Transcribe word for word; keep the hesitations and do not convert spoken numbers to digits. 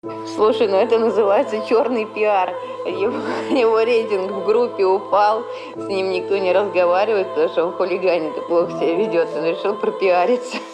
Слушай, ну это называется черный пиар. Его, его рейтинг в группе упал, с ним никто не разговаривает, потому что он хулиганит и плохо себя ведет. Он решил пропиариться.